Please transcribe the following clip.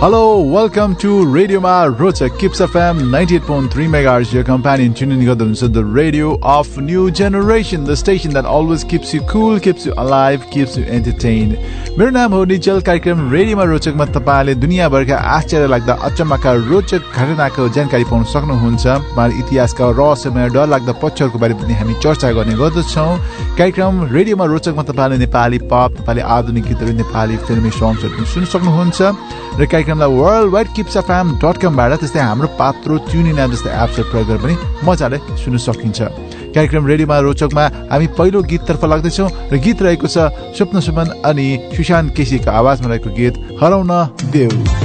Hello, welcome to Radio Ma Rochak Kips FM 98.3 MHz, your companion tuning in the radio of new generation, the station that always keeps you cool, keeps you alive, keeps you entertained. मेरो नाम हो निचल कार्यक्रम radio मा रोचकमा तपाईले दुनियाभरका आश्चर्य लाग्दा अचम्मका रोचक घटनाको जानकारी पाउन सक्नुहुन्छ। मानव इतिहासका रहस्यमय डर लाग्दा पक्षहरूको बारेमा पनि हामी चर्चा गर्ने गर्दछौं। कार्यक्रम रेडियो मा रोचकमा तपाईले नेपाली पप, नेपाली आधुनिक गीतहरू, नेपाली फिल्मी सङ्ग्सहरू पनि सुन्न सक्नुहुन्छ र कार्यक्रमलाई worldwidekipsfm.com बाट त्यस्तै हाम्रो पात्रो ट्युनिन एप जस्ता एप्सहरू प्रयोग गरेर पनि मजाले सुन्न सकिन्छ। कार्यक्रम रेडियोमा रोचकमा हामी पहिलो गीततर्फ लाग्दैछौँ र गीत रहेको छ स्वप्न सुमन अनि सुशान्त केसीको आवाजमा रहेको गीत हराउन देऊ।